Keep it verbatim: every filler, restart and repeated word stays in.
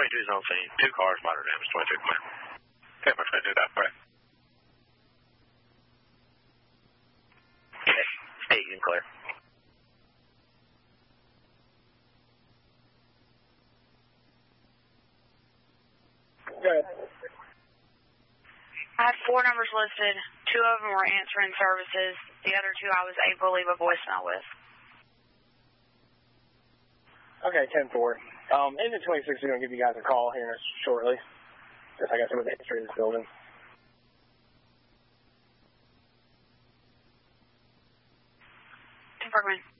twenty-two is on scene. Two cars, minor damage, twenty-two clear. Okay, my friend, do that, right? Okay, eight and clear. Good. I had four numbers listed. Two of them were answering services. The other two I was able to leave a voicemail with. Okay, ten four. Um, Agent twenty-six is going to give you guys a call here shortly. Just I got some of the history of this building. Confirming.